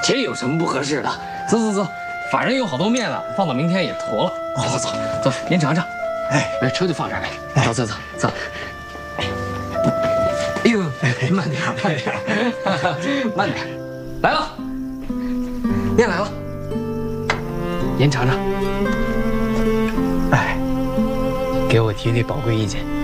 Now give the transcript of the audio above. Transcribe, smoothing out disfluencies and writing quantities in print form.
这有什么不合适的？走走走，反正有好多面了，放到明天也妥了。走走走走，您尝尝。哎，车就放这儿呗。走走走走。哎呦，慢点慢点慢点。来了，面来了，您尝尝。哎，给我提提宝贵意见。